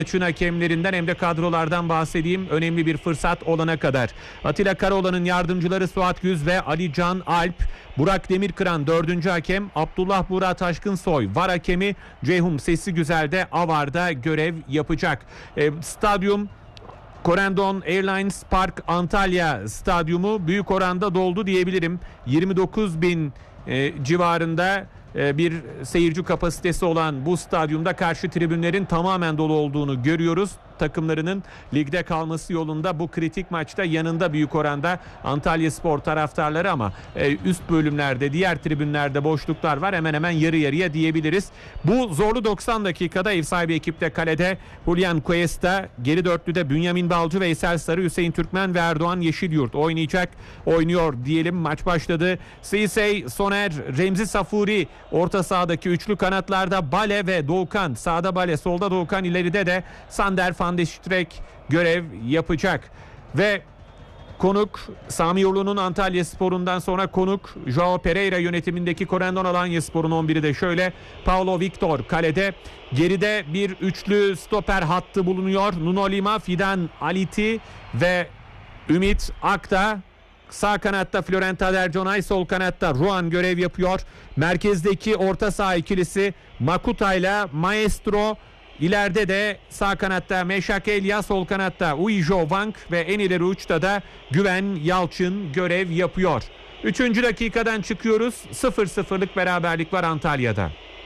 maçın hakemlerinden hem de kadrolardan bahsedeyim önemli bir fırsat olana kadar. Atilla Karaoğlan'ın yardımcıları Suat Güz ve Ali Can Alp, Burak Demirkıran 4. hakem, Abdullah Buğra Taşkınsoy var hakemi, Ceyhun Sesi Güzel de AVAR'da görev yapacak. Stadyum Corendon Airlines Park Antalya Stadyumu büyük oranda doldu diyebilirim. 29 bin civarında bir seyirci kapasitesi olan bu stadyumda karşı tribünlerin tamamen dolu olduğunu görüyoruz. Takımlarının ligde kalması yolunda bu kritik maçta yanında büyük oranda Antalyaspor taraftarları ama üst bölümlerde, diğer tribünlerde boşluklar var. Hemen hemen yarı yarıya diyebiliriz. Bu zorlu 90 dakikada ev sahibi ekipte kalede Julian Cuesta, geri dörtlüde Bünyamin Balcı, Veysel Sarı, Hüseyin Türkmen ve Erdoğan Yeşilyurt oynuyor diyelim. Maç başladı. Sisey, Soner, Remzi Safuri orta sahadaki üçlü, kanatlarda Bale ve Doğukan. Sağda Bale, solda Doğukan, ileride de Sander Van de Streek görev yapacak. Ve konuk Sami Yurlu'nun Antalyaspor'undan sonra konuk Joao Pereira yönetimindeki Corendon Alanyaspor'un 11'i de şöyle: Paulo Victor kalede, geride bir üçlü stoper hattı bulunuyor. Nuno Lima, Fidan Aliti ve Ümit Akta. Sağ kanatta Florent Aderconay, sol kanatta Ruan görev yapıyor. Merkezdeki orta saha ikilisi Makuta ile Maestro. İleride de sağ kanatta Meşak Elia, sol kanatta Uijo Wang ve en ileri uçta da Güven Yalçın görev yapıyor. 3. dakikadan çıkıyoruz. 0-0'lık beraberlik var Antalya'da.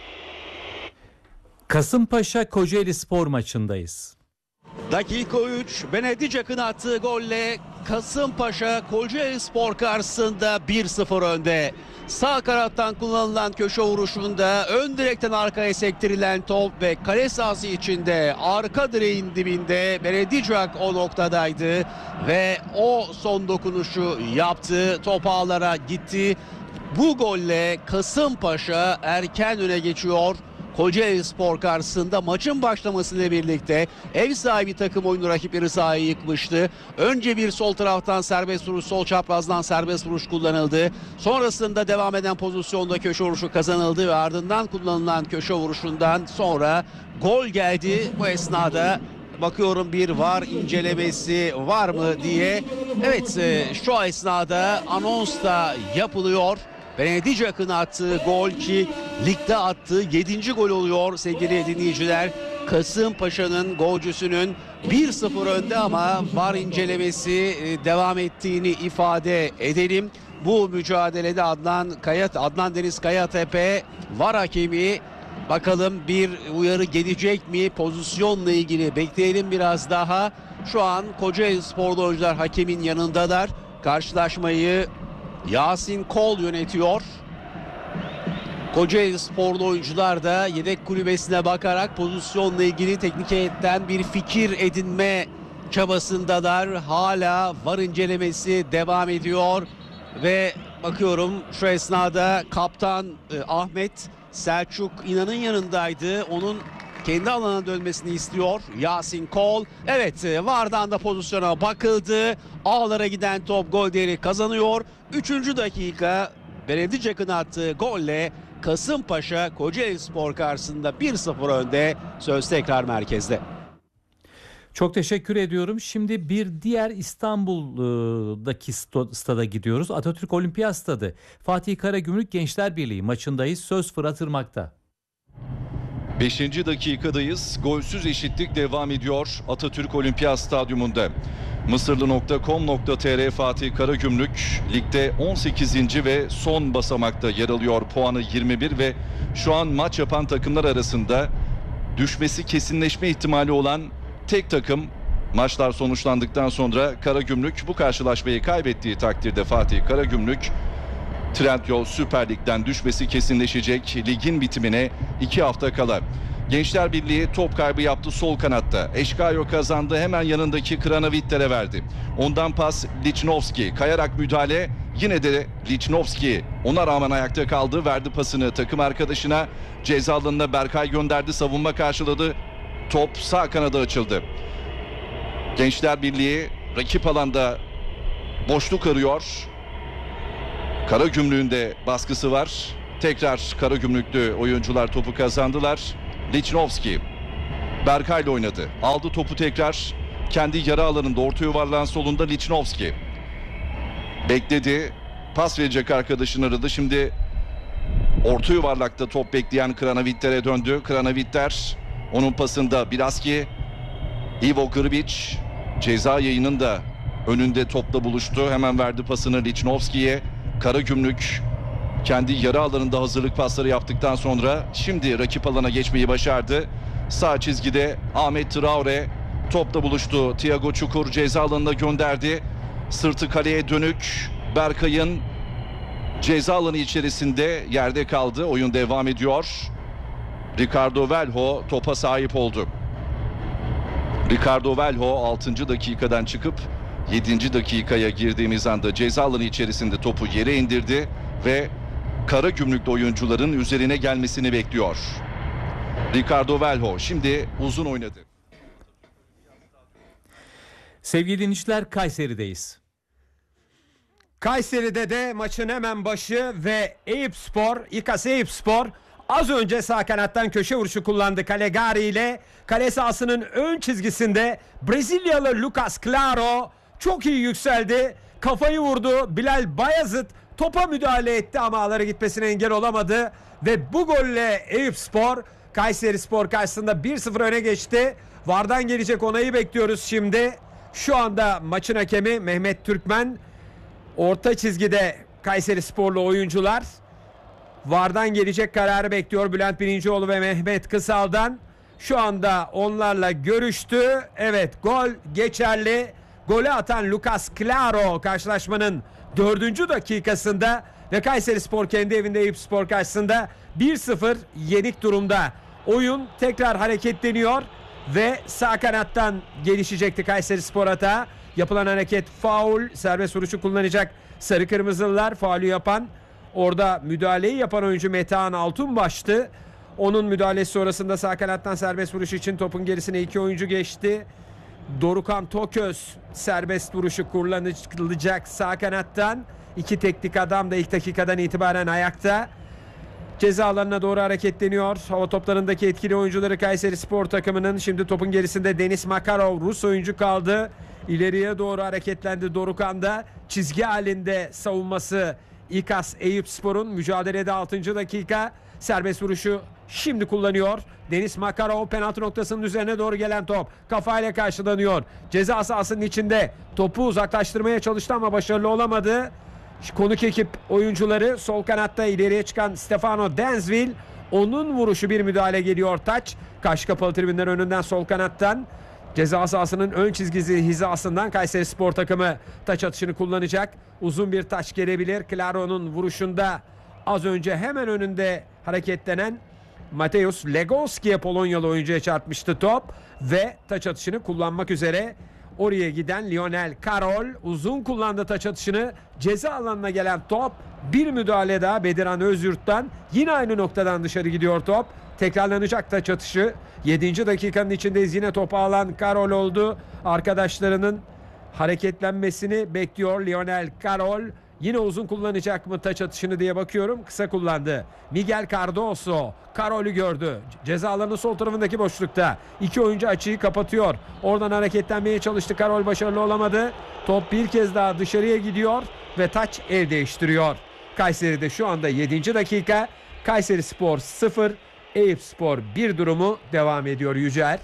Kasımpaşa Kocaeli Spor maçındayız. Dakika 3, Benedicak'ın attığı golle Kasımpaşa Kocaelispor karşısında 1-0 önde. Sağ kanattan kullanılan köşe vuruşunda ön direkten arkaya sektirilen top ve kale sahası içinde arka direğin dibinde Benedicak o noktadaydı ve o son dokunuşu yaptı. Top ağlara gitti. Bu golle Kasımpaşa erken öne geçiyor. Kocaelispor karşısında maçın başlamasıyla birlikte ev sahibi takım oyunu rakipleri sahayı yıkmıştı. Önce bir sol taraftan serbest vuruş, sol çaprazdan serbest vuruş kullanıldı. Sonrasında devam eden pozisyonda köşe vuruşu kazanıldı ve ardından kullanılan köşe vuruşundan sonra gol geldi. Bu esnada bakıyorum bir VAR incelemesi var mı diye. Evet, şu esnada anons da yapılıyor. Benedicak'ın attığı gol ki ligde attığı 7. gol oluyor sevgili dinleyiciler. Kasımpaşa'nın golcüsünün 1-0 önde ama VAR incelemesi devam ettiğini ifade edelim. Bu mücadelede Adnan Deniz Kayatepe VAR hakemi. Bakalım bir uyarı gelecek mi? Pozisyonla ilgili bekleyelim biraz daha. Şu an Kocaelisporlu oyuncular hakemin yanındalar. Karşılaşmayı Yasin Kol yönetiyor. Kocaelisporlu oyuncular da yedek kulübesine bakarak pozisyonla ilgili teknik heyetten bir fikir edinme çabasındalar. Hala VAR incelemesi devam ediyor ve bakıyorum şu esnada kaptan Ahmet Selçuk İnan'ın yanındaydı. Onun kendi alanına dönmesini istiyor Yasin Kol. Evet, VAR'dan da pozisyona bakıldı. Ağlara giden top gol değeri kazanıyor. 3. dakika Benedicak'ın attığı golle Kasımpaşa Kocaelispor karşısında 1-0 önde. Söz tekrar merkezde. Çok teşekkür ediyorum. Şimdi bir diğer İstanbul'daki stada gidiyoruz. Atatürk Olimpiyat Stadı. Fatih Karagümrük Gençler Birliği maçındayız. Söz Fırat Irmak'ta. 5. dakikadayız. Golsüz eşitlik devam ediyor Atatürk Olimpiyat Stadyumunda. Mısırlı.com.tr Fatih Karagümrük ligde 18. ve son basamakta yer alıyor. Puanı 21 ve şu an maç yapan takımlar arasında düşmesi kesinleşme ihtimali olan tek takım. Maçlar sonuçlandıktan sonra Karagümrük bu karşılaşmayı kaybettiği takdirde Fatih Karagümrük Trendyol Süper Lig'den düşmesi kesinleşecek ligin bitimine 2 hafta kala. Gençler Birliği top kaybı yaptı sol kanatta. Eşkayo kazandı, hemen yanındaki Kranavitler'e verdi. Ondan pas Lichnowsky, kayarak müdahale, yine de Lichnowsky ona rağmen ayakta kaldı, verdi pasını takım arkadaşına. Ceza alanına Berkay gönderdi, savunma karşıladı. Top sağ kanada açıldı. Gençler Birliği rakip alanda boşluk arıyor. Karagümrük'ün de baskısı var. Tekrar Karagümrüklü oyuncular topu kazandılar. Lichnowsky. Berkay ile oynadı. Aldı topu tekrar kendi yarı alanında, orta yuvarlağın solunda Lichnowsky. Bekledi. Pas verecek arkadaşını aradı. Şimdi orta yuvarlakta top bekleyen Kranavitter'e döndü. Kranaviter onun pasında Bilaski. Ivo Grbić ceza yayının da önünde topla buluştu. Hemen verdi pasını Lichnowsky'ye. Karagümrük kendi yarı alanında hazırlık pasları yaptıktan sonra şimdi rakip alana geçmeyi başardı. Sağ çizgide Ahmet Traore topla buluştu. Thiago Çukur ceza alanına gönderdi. Sırtı kaleye dönük. Berkay'ın ceza alanı içerisinde yerde kaldı. Oyun devam ediyor. Ricardo Velho topa sahip oldu. Ricardo Velho 6. dakikadan çıkıp 7. dakikaya girdiğimiz anda ceza alanı içerisinde topu yere indirdi ve Karagümrük'te oyuncuların üzerine gelmesini bekliyor. Ricardo Velho şimdi uzun oynadı. Sevgili dinleyiciler, Kayseri'deyiz. Kayseri'de de maçın hemen başı ve Eyüpspor, İKAS Eyüpspor az önce sağ kanattan köşe vuruşu kullandı Calegari ile. Kale sahasının ön çizgisinde Brezilyalı Lucas Claro çok iyi yükseldi. Kafayı vurdu. Bilal Bayazıt topa müdahale etti ama ağlara gitmesine engel olamadı. Ve bu golle Eyüpspor Kayserispor karşısında 1-0 öne geçti. VAR'dan gelecek onayı bekliyoruz şimdi. Şu anda maçın hakemi Mehmet Türkmen. Orta çizgide Kayserisporlu oyuncular. VAR'dan gelecek kararı bekliyor Bülent Birincioğlu ve Mehmet Kısal'dan. Şu anda onlarla görüştü. Evet, gol geçerli. Golü atan Lucas Claro karşılaşmanın 4. dakikasında ve Kayserispor kendi evinde Eyüpspor karşısında 1-0 yenik durumda. Oyun tekrar hareketleniyor ve sağ kanattan gelişecekti Kayserispor atağı. Yapılan hareket faul, serbest vuruşu kullanacak sarı kırmızılılar. Faulü yapan, orada müdahaleyi yapan oyuncu Metehan Altunbaş'tı. Onun müdahalesi sonrasında sağ kanattan serbest vuruş için topun gerisine 2 oyuncu geçti. Dorukan Toköz serbest vuruşu kullanılacak sağ kanattan. 2 teknik adam da ilk dakikadan itibaren ayakta. Ceza alanına doğru hareketleniyor. Hava toplarındaki etkili oyuncuları Kayserispor takımının. Şimdi topun gerisinde Denis Makarov, Rus oyuncu kaldı. İleriye doğru hareketlendi Dorukan da. Çizgi halinde savunması İKAS Eyüpspor'un. Mücadelede 6. dakika. Serbest vuruşu şimdi kullanıyor. Denis Makarov, penaltı noktasının üzerine doğru gelen top kafayla karşılanıyor. Ceza sahasının içinde topu uzaklaştırmaya çalıştı ama başarılı olamadı. Konuk ekip oyuncuları sol kanatta ileriye çıkan Stefano Denzville. Onun vuruşu, bir müdahale geliyor, taç. Karşı kapalı tribünler önünden sol kanattan. Ceza sahasının ön çizgisi hizasından Kayserispor takımı taç atışını kullanacak. Uzun bir taç gelebilir. Claro'nun vuruşunda az önce hemen önünde hareketlenen Mateusz Legowski'ye, Polonyalı oyuncuya çarpmıştı top. Ve taç atışını kullanmak üzere oraya giden Lionel Karol uzun kullandı taç atışını. Ceza alanına gelen top, bir müdahale daha Bediran Özyurt'tan. Yine aynı noktadan dışarı gidiyor top. Tekrarlanacak taç atışı. 7. dakikanın içindeyiz. Yine topu alan Karol oldu. Arkadaşlarının hareketlenmesini bekliyor Lionel Karol. Yine uzun kullanacak mı taç atışını diye bakıyorum. Kısa kullandı. Miguel Cardoso Karol'ü gördü. Ceza alanının sol tarafındaki boşlukta. 2 oyuncu açıyı kapatıyor. Oradan hareketlenmeye çalıştı. Karol başarılı olamadı. Top bir kez daha dışarıya gidiyor ve taç el değiştiriyor. Kayseri'de şu anda 7. dakika. Kayserispor 0, Eyüpspor 1 durumu devam ediyor Yücel.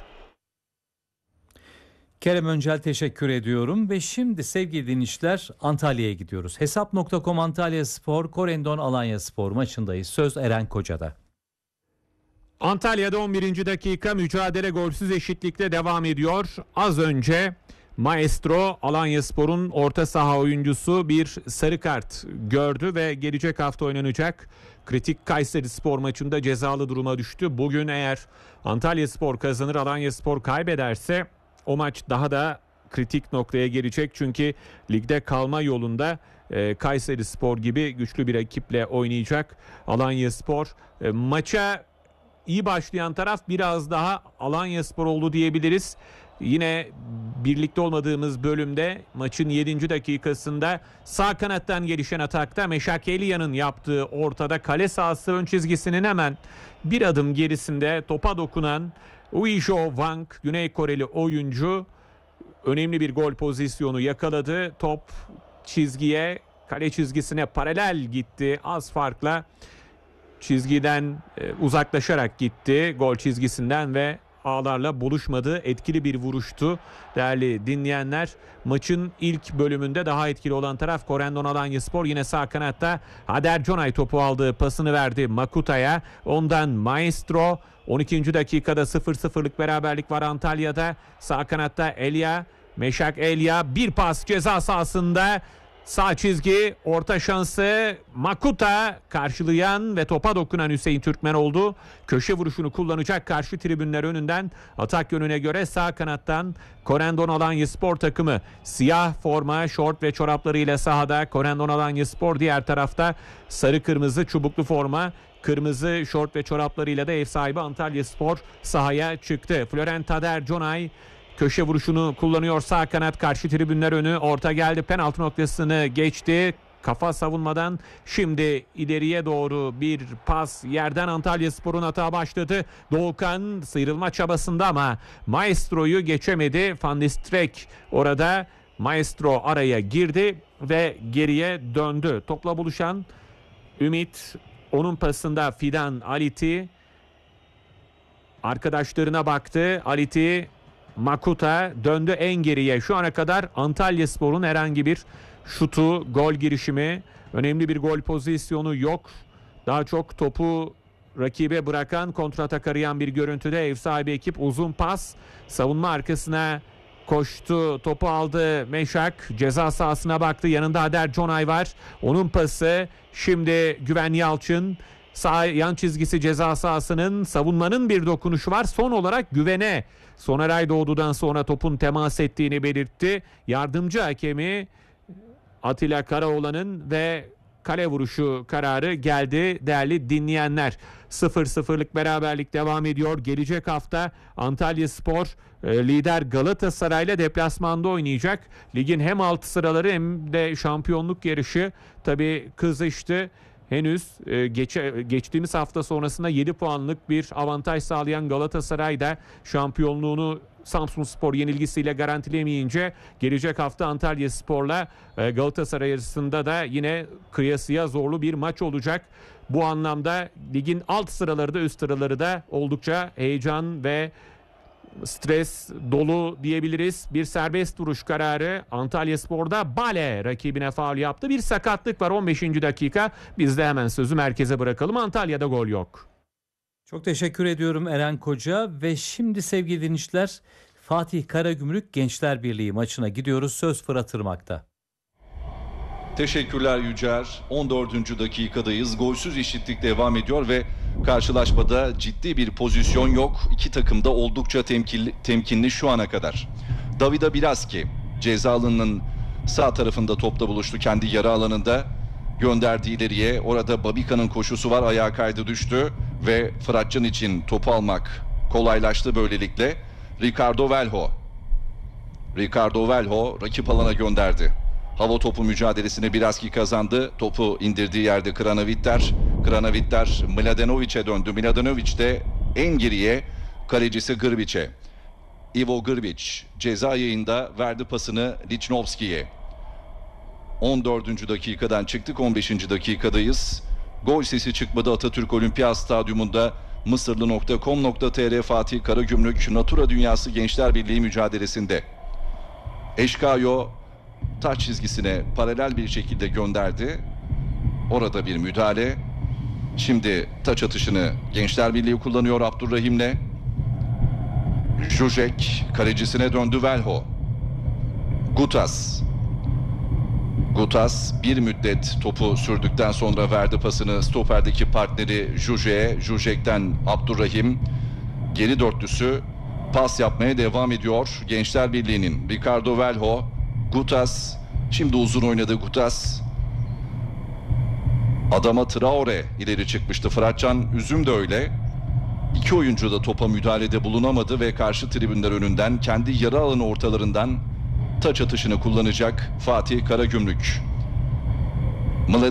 Kerem Öncel, teşekkür ediyorum ve şimdi sevgili dinleyiciler Antalya'ya gidiyoruz. Hesap.com Antalyaspor, Korendon Alanyaspor maçındayız. Söz Eren Koca'da. Antalya'da 11. dakika, mücadele golsüz eşitlikle devam ediyor. Az önce Maestro, Alanyaspor'un orta saha oyuncusu, bir sarı kart gördü ve gelecek hafta oynanacak kritik Kayserispor maçında cezalı duruma düştü. Bugün eğer Antalyaspor kazanır, Alanyaspor kaybederse o maç daha da kritik noktaya gelecek. Çünkü ligde kalma yolunda Kayserispor gibi güçlü bir ekiple oynayacak Alanyaspor. Maça iyi başlayan taraf biraz daha Alanyaspor oldu diyebiliriz. Yine birlikte olmadığımız bölümde maçın 7. dakikasında sağ kanattan gelişen atakta Meşak Elia'nın yaptığı ortada kale sahası ön çizgisinin hemen bir adım gerisinde topa dokunan Uijo Wang, Güney Koreli oyuncu, önemli bir gol pozisyonu yakaladı. Top çizgiye, kale çizgisine paralel gitti. Az farkla çizgiden uzaklaşarak gitti gol çizgisinden ve ağlarla buluşmadı. Etkili bir vuruştu. Değerli dinleyenler, maçın ilk bölümünde daha etkili olan taraf Corendon Alanyaspor. Yine sağ kanatta Hader Conay topu aldı. Pasını verdi Makuta'ya. Ondan Maestro. 12. dakikada 0-0'lık beraberlik var Antalya'da. Sağ kanatta Elia. Meşak Elia. Bir pas ceza sahasında. Sağ çizgi, orta şansı Makuta, karşılayan ve topa dokunan Hüseyin Türkmen oldu. Köşe vuruşunu kullanacak karşı tribünler önünden. Atak yönüne göre sağ kanattan Corendon Alanyaspor takımı. Siyah forma, şort ve çoraplarıyla sahada. Corendon Alanyaspor diğer tarafta sarı kırmızı çubuklu forma. Kırmızı şort ve çoraplarıyla da ev sahibi Antalyaspor sahaya çıktı. Florent Hader Conay köşe vuruşunu kullanıyor sağ kanat, karşı tribünler önü, orta geldi, penaltı noktasını geçti. Kafa savunmadan şimdi ileriye doğru bir pas, yerden Antalyaspor'un hata başladı. Doğukan sıyrılma çabasında ama Maestro'yu geçemedi. Van de Streek orada, Maestro araya girdi ve geriye döndü. Topla buluşan Ümit, onun pasında Fidan Aliti arkadaşlarına baktı. Aliti, Makuta döndü en geriye. Şu ana kadar Antalyaspor'un herhangi bir şutu, gol girişimi, önemli bir gol pozisyonu yok. Daha çok topu rakibe bırakan, kontratak arayan bir görüntüde ev sahibi ekip. Uzun pas, savunma arkasına koştu, topu aldı Meşak, ceza sahasına baktı, yanında Hader Conay var, onun pası. Şimdi Güven Yalçın, sağ yan çizgisi ceza sahasının, savunmanın bir dokunuşu var. Son olarak Güven'e Soner Aydoğdu'dan sonra topun temas ettiğini belirtti. Yardımcı hakemi Atilla Karaoğlan'ın ve kale vuruşu kararı geldi değerli dinleyenler. 0-0'lık beraberlik devam ediyor. Gelecek hafta Antalyaspor lider Galatasaray'la deplasmanda oynayacak. Ligin hem alt sıraları hem de şampiyonluk yarışı tabii kızıştı. Henüz geçtiğimiz hafta sonrasında 7 puanlık bir avantaj sağlayan Galatasaray da şampiyonluğunu Samsunspor yenilgisiyle garantileyemeyince gelecek hafta Antalyaspor'la Galatasaray arasında da yine kıyasıya zorlu bir maç olacak. Bu anlamda ligin alt sıraları da üst sıraları da oldukça heyecan ve stres dolu diyebiliriz. Bir serbest vuruş kararı Antalyaspor'da. Bale rakibine faul yaptı. Bir sakatlık var 15. dakika. Biz de hemen sözü merkeze bırakalım. Antalya'da gol yok. Çok teşekkür ediyorum Eren Koca ve şimdi sevgili dinleyiciler, Fatih Karagümrük Gençler Birliği maçına gidiyoruz. Söz Fırat Irmak'ta. Teşekkürler Yücer. 14. dakikadayız. Golsüz eşitlik devam ediyor ve karşılaşmada ciddi bir pozisyon yok. İki takım da oldukça temkinli şu ana kadar. Davida Bilaski ceza alanının sağ tarafında topla buluştu. Kendi yarı alanında gönderdi ileriye. Orada Babika'nın koşusu var. Ayağa kaydı, düştü ve Fıratcan için topu almak kolaylaştı böylelikle. Ricardo Velho rakip alana gönderdi. Hava topu mücadelesini Bilaski kazandı. Topu indirdiği yerde Kranavitler Mladenovic'e döndü. Mladenovic de en geriye kalecisi Grbić'e. Ivo Grbić ceza yayında verdi pasını Lichnowski'ye. 14. dakikadan çıktık, 15. dakikadayız. Gol sesi çıkmadı Atatürk Olimpiyat Stadyumunda. Mısırlı.com.tr Fatih Karagümrük Natura Dünyası Gençler Birliği mücadelesinde. Eşkayo taç çizgisine paralel bir şekilde gönderdi. Orada bir müdahale. Şimdi taç atışını Gençler Birliği kullanıyor Abdurrahim'le. Jujek kalecisine döndü. Velho. Gutas bir müddet topu sürdükten sonra verdi pasını stoperdeki partneri Jujek'e. Jujek'ten Abdurrahim. Geri dörtlüsü pas yapmaya devam ediyor Gençler Birliği'nin. Ricardo Velho. Gutas. Şimdi uzun oynadı Gutas. Adama Traore ileri çıkmıştı. Fıratcan Üzüm de öyle. İki oyuncu da topa müdahalede bulunamadı ve karşı tribünler önünden kendi yarı alanı ortalarından taç atışını kullanacak Fatih Karagümrük.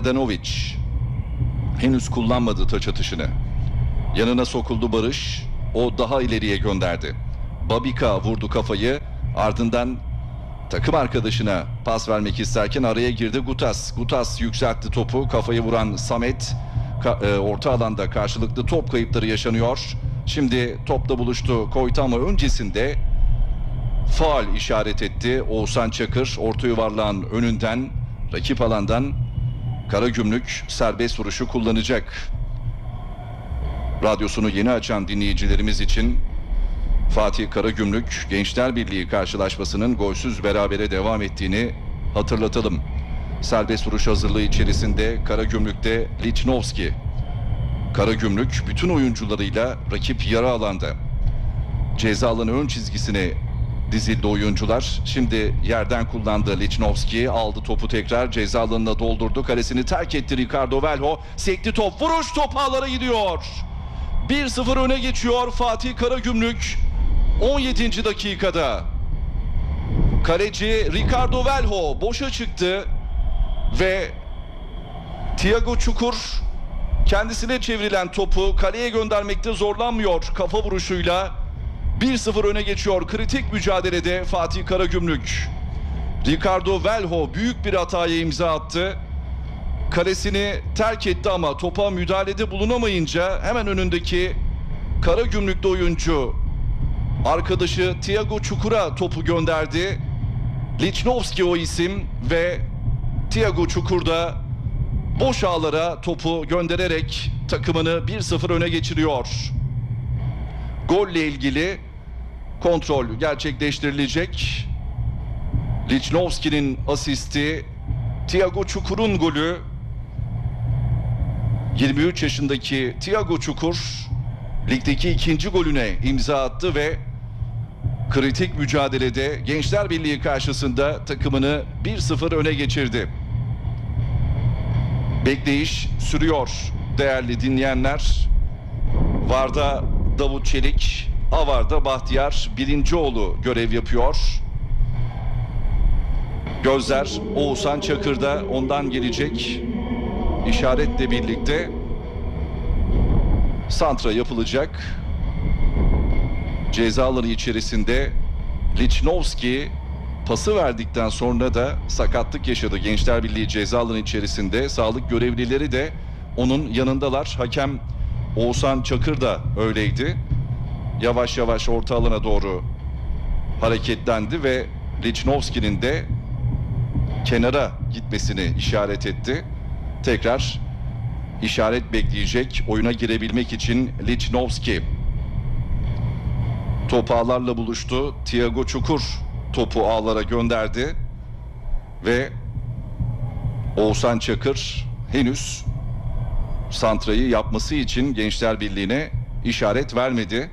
Mladenovic henüz kullanmadı taç atışını. Yanına sokuldu Barış. o daha ileriye gönderdi. Babika vurdu kafayı, ardından takım arkadaşına pas vermek isterken araya girdi Gutas. Gutas yükseltti topu, kafayı vuran Samet orta alanda karşılıklı top kayıpları yaşanıyor. Şimdi topla buluştu Koyta ama öncesinde faul işaret etti Oğuzhan Çakır. Orta yuvarlağın önünden, rakip alandan Karagümrük serbest vuruşu kullanacak. Radyosunu yeni açan dinleyicilerimiz için Fatih Karagümrük Gençler Birliği karşılaşmasının golsüz berabere devam ettiğini hatırlatalım. Serbest vuruş hazırlığı içerisinde Karagümrük'te Lichnowsky. Karagümrük bütün oyuncularıyla rakip yarı alanda. Ceza alanı ön çizgisine dizildi oyuncular. Şimdi yerden kullandı Lichnowsky. Aldı topu tekrar ceza alanına doldurdu. Kalesini terk etti Ricardo Velho. Sekti top. Vuruş top ağlara gidiyor. 1-0 öne geçiyor Fatih Karagümrük. 17. dakikada. Kaleci Ricardo Velho boşa çıktı ve Thiago Çukur kendisine çevrilen topu kaleye göndermekte zorlanmıyor. Kafa vuruşuyla 1-0 öne geçiyor kritik mücadelede Fatih Karagümrük. Ricardo Velho büyük bir hataya imza attı. Kalesini terk etti ama topa müdahalede bulunamayınca hemen önündeki Karagümrüklü oyuncu arkadaşı Thiago Çukur'a topu gönderdi. Lichnowsky o isim ve Thiago Çukur da boş ağlara topu göndererek takımını 1-0 öne geçiriyor. Golle ilgili kontrol gerçekleştirilecek. Lichnowsky'nin asisti, Thiago Çukur'un golü. 23 yaşındaki Thiago Çukur ligdeki ikinci golüne imza attı ve kritik mücadelede Gençler Birliği karşısında takımını 1-0 öne geçirdi. Bekleyiş sürüyor değerli dinleyenler. VAR'da Davut Çelik, AVAR'da Bahtiyar Birincioğlu görev yapıyor. Gözler Oğuzhan Çakır'da, ondan gelecek işaretle birlikte santra yapılacak. Ceza alanı içerisinde Lichnowsky pası verdikten sonra da sakatlık yaşadı. Gençler Birliği ceza alanı içerisinde sağlık görevlileri de onun yanındalar. Hakem Oğuzhan Çakır da öyleydi. Yavaş yavaş orta alana doğru hareketlendi ve Lichnowsky'nin de kenara gitmesini işaret etti. Tekrar işaret bekleyecek oyuna girebilmek için Lichnowsky. Top ağlarla buluştu. Thiago Çukur topu ağlara gönderdi ve Oğuzhan Çakır henüz santrayı yapması için Gençler Birliği'ne işaret vermedi.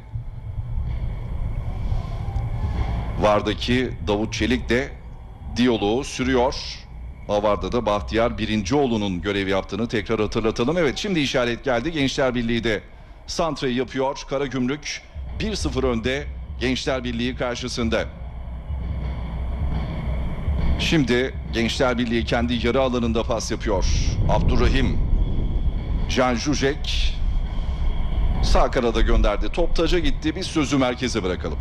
VAR'daki Davut Çelik de diyaloğu sürüyor. AVAR'da da Bahtiyar Birincioğlu'nun görev yaptığını tekrar hatırlatalım. Evet, şimdi işaret geldi. Gençler Birliği de santrayı yapıyor. Karagümrük 1-0 önde Gençler Birliği karşısında. Şimdi Gençler Birliği kendi yarı alanında pas yapıyor. Abdurrahim Can Jujek sağ kanada gönderdi. Top taca gitti. Biz sözü merkeze bırakalım.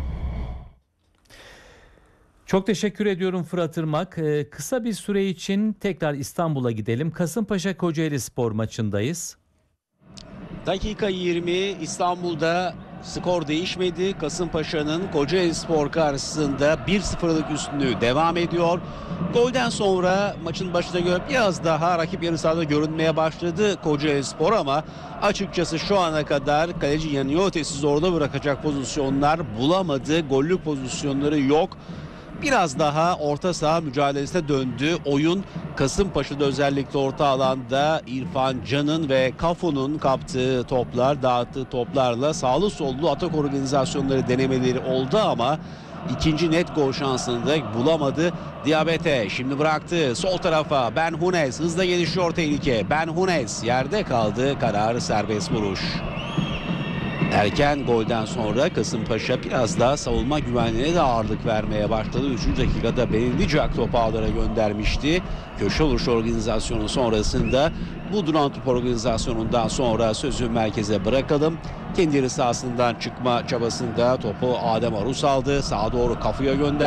Çok teşekkür ediyorum Fırat Irmak. Kısa bir süre için tekrar İstanbul'a gidelim. Kasımpaşa Kocaelispor maçındayız. Dakika 20 İstanbul'da skor değişmedi. Kasımpaşa'nın Kocaelispor karşısında 1-0'lık üstünlüğü devam ediyor. Golden sonra maçın başına göre biraz daha rakip yarı sahada görünmeye başladı Kocaelispor ama açıkçası şu ana kadar kaleci Yanniotes'i zorda bırakacak pozisyonlar bulamadı. Gollük pozisyonları yok. Biraz daha orta saha mücadelesine döndü oyun. Kasımpaşa'da özellikle orta alanda İrfan Can'ın ve Cafu'nun kaptığı toplar, dağıttığı toplarla sağlı sollu atak organizasyonları denemeleri oldu ama ikinci net gol şansını da bulamadı. Diabete şimdi bıraktı sol tarafa. Ben Hunes, hızla gelişiyor tehlike. Ben Hunes yerde kaldı, kararı serbest vuruş. Erken golden sonra Kasımpaşa biraz daha savunma güvenliğine de ağırlık vermeye başladı. 3. dakikada Benedicak topu ağlara göndermişti. Köşe vuruş organizasyonu sonrasında bu duran top organizasyonundan sonra sözü merkeze bırakalım. Kendi yarı sahasından çıkma çabasında topu Adem Arus aldı. Sağa doğru Cafu'ya gönderdi.